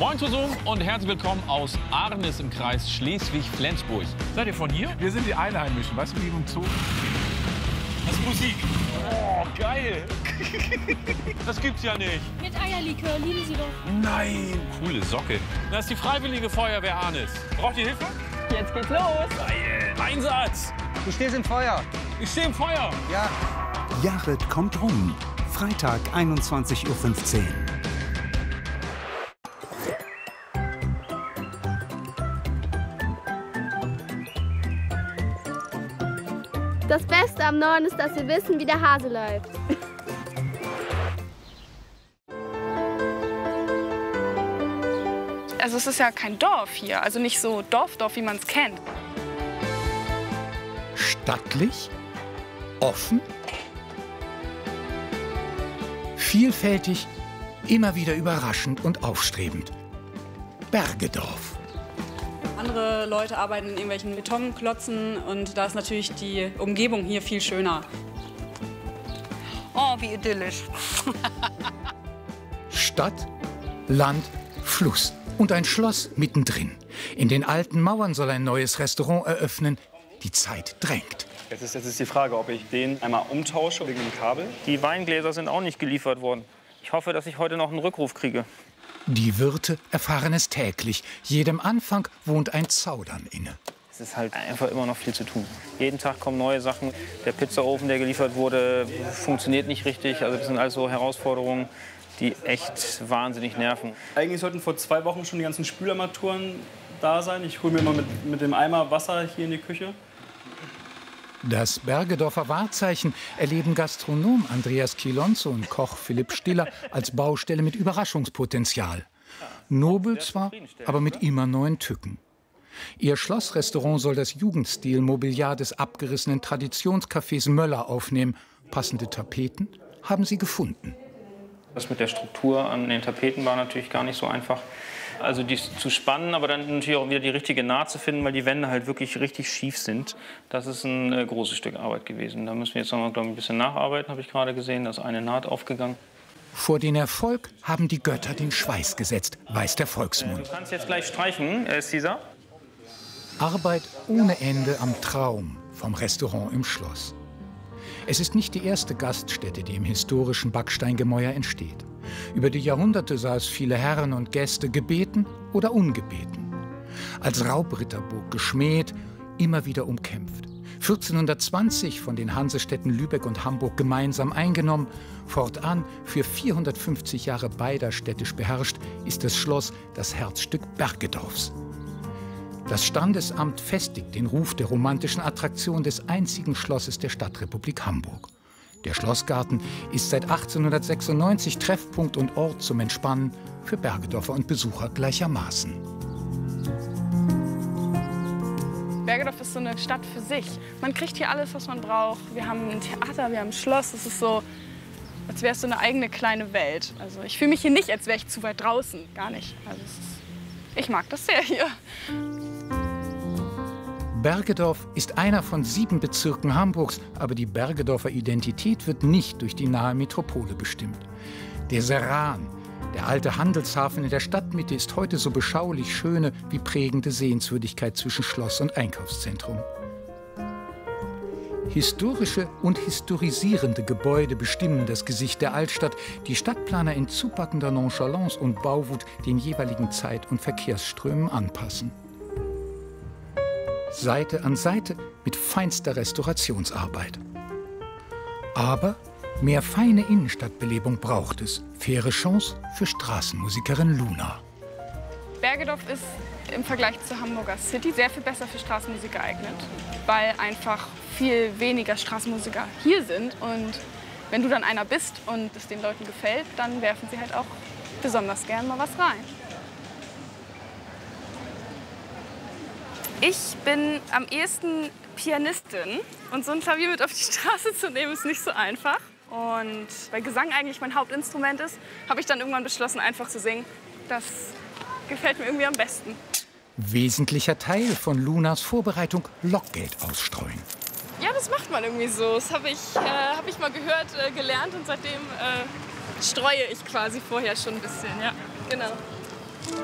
Moin zusammen und herzlich willkommen aus Arnis im Kreis Schleswig-Flensburg. Seid ihr von hier? Wir sind die Einheimischen, weißt du, wie im Zoo. Das ist Musik. Oh, geil. Das gibt's ja nicht. Mit Eierlikör, lieben Sie doch. Nein. Coole Socke. Das ist die Freiwillige Feuerwehr Arnis. Braucht ihr Hilfe? Jetzt geht's los. Geil. Einsatz. Du stehst im Feuer. Ich stehe im Feuer. Ja. Jared kommt rum. Freitag, 21:15 Uhr. Das Beste am Norden ist, dass wir wissen, wie der Hase läuft. Also es ist ja kein Dorf hier, also nicht so Dorf, wie man es kennt. Stattlich, offen, vielfältig, immer wieder überraschend und aufstrebend. Bergedorf. Andere Leute arbeiten in irgendwelchen Betonklotzen und da ist natürlich die Umgebung hier viel schöner. Oh, wie idyllisch. Stadt, Land, Fluss und ein Schloss mittendrin. In den alten Mauern soll ein neues Restaurant eröffnen. Die Zeit drängt. Jetzt ist die Frage, ob ich den einmal umtausche wegen dem Kabel. Die Weingläser sind auch nicht geliefert worden. Ich hoffe, dass ich heute noch einen Rückruf kriege. Die Wirte erfahren es täglich. Jedem Anfang wohnt ein Zaudern inne. Es ist halt einfach immer noch viel zu tun. Jeden Tag kommen neue Sachen. Der Pizzaofen, der geliefert wurde, funktioniert nicht richtig. Also das sind alles so Herausforderungen, die echt wahnsinnig nerven. Eigentlich sollten vor 2 Wochen schon die ganzen Spülarmaturen da sein. Ich hole mir immer mit dem Eimer Wasser hier in die Küche. Das Bergedorfer Wahrzeichen erleben Gastronom Andreas Kilonzo und Koch Philipp Stiller als Baustelle mit Überraschungspotenzial. Nobel zwar, aber mit immer neuen Tücken. Ihr Schlossrestaurant soll das Jugendstil-Mobiliar des abgerissenen Traditionscafés Möller aufnehmen. Passende Tapeten haben sie gefunden. Das mit der Struktur an den Tapeten war natürlich gar nicht so einfach. Also die zu spannen, aber dann natürlich auch wieder die richtige Naht zu finden, weil die Wände halt wirklich richtig schief sind. Das ist ein großes Stück Arbeit gewesen. Da müssen wir jetzt noch mal, glaube ich, ein bisschen nacharbeiten, habe ich gerade gesehen. Da ist eine Naht aufgegangen. Vor den Erfolg haben die Götter den Schweiß gesetzt, weiß der Volksmund. Du kannst jetzt gleich streichen, Caesar. Arbeit ohne Ende am Traum vom Restaurant im Schloss. Es ist nicht die erste Gaststätte, die im historischen Backsteingemäuer entsteht. Über die Jahrhunderte sah es viele Herren und Gäste gebeten oder ungebeten. Als Raubritterburg geschmäht, immer wieder umkämpft. 1420 von den Hansestädten Lübeck und Hamburg gemeinsam eingenommen, fortan für 450 Jahre beider städtisch beherrscht, ist das Schloss das Herzstück Bergedorfs. Das Standesamt festigt den Ruf der romantischen Attraktion des einzigen Schlosses der Stadtrepublik Hamburg. Der Schlossgarten ist seit 1896 Treffpunkt und Ort zum Entspannen für Bergedorfer und Besucher gleichermaßen. Bergedorf ist so eine Stadt für sich. Man kriegt hier alles, was man braucht. Wir haben ein Theater, wir haben ein Schloss. Es ist so, als wäre es so eine eigene kleine Welt. Also ich fühle mich hier nicht, als wäre ich zu weit draußen. Gar nicht. Also ich mag das sehr hier. Bergedorf ist einer von 7 Bezirken Hamburgs, aber die Bergedorfer Identität wird nicht durch die nahe Metropole bestimmt. Der Serran, der alte Handelshafen in der Stadtmitte, ist heute so beschaulich schöne wie prägende Sehenswürdigkeit zwischen Schloss und Einkaufszentrum. Historische und historisierende Gebäude bestimmen das Gesicht der Altstadt, die Stadtplaner in zupackender Nonchalance und Bauwut den jeweiligen Zeit- und Verkehrsströmen anpassen. Seite an Seite mit feinster Restaurationsarbeit. Aber mehr feine Innenstadtbelebung braucht es. Faire Chance für Straßenmusikerin Luna. Bergedorf ist im Vergleich zur Hamburger City sehr viel besser für Straßenmusik geeignet, weil einfach viel weniger Straßenmusiker hier sind. Und wenn du dann einer bist und es den Leuten gefällt, dann werfen sie halt auch besonders gern mal was rein. Ich bin am ehesten Pianistin und so ein Klavier mit auf die Straße zu nehmen ist nicht so einfach. Und weil Gesang eigentlich mein Hauptinstrument ist, habe ich dann irgendwann beschlossen, einfach zu singen. Das gefällt mir irgendwie am besten. Wesentlicher Teil von Lunas Vorbereitung: Lockgeld ausstreuen. Ja, das macht man irgendwie so. Das habe ich mal gehört, gelernt und seitdem streue ich quasi vorher schon ein bisschen. Ja, genau.